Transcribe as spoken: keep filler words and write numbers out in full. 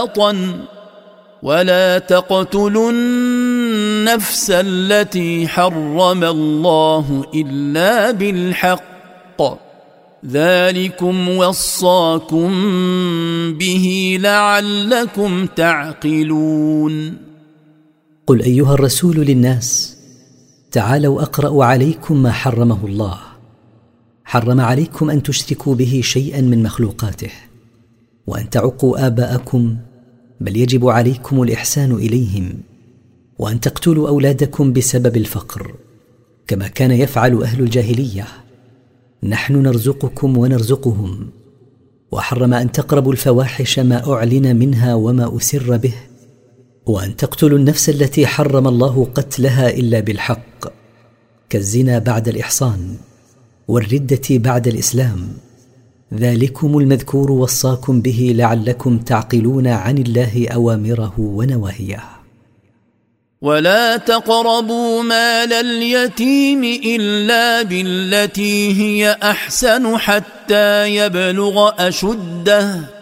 ولا تقتلوا النفس التي حرم الله إلا بالحق ذلكم وصاكم به لعلكم تعقلون. قل أيها الرسول للناس: تعالوا أقرأ عليكم ما حرمه الله. حرم عليكم أن تشركوا به شيئا من مخلوقاته، وأن تعقوا آباءكم، بل يجب عليكم الإحسان إليهم، وأن تقتلوا أولادكم بسبب الفقر كما كان يفعل أهل الجاهلية. نحن نرزقكم ونرزقهم. وحرم أن تقربوا الفواحش ما أعلن منها وما أسر به، وأن تقتلوا النفس التي حرم الله قتلها إلا بالحق، كالزنا بعد الإحصان والردة بعد الإسلام. ذلكم المذكور وصاكم به لعلكم تعقلون عن الله أوامره ونواهيه. ولا تقربوا مال اليتيم إلا بالتي هي أحسن حتى يبلغ أشده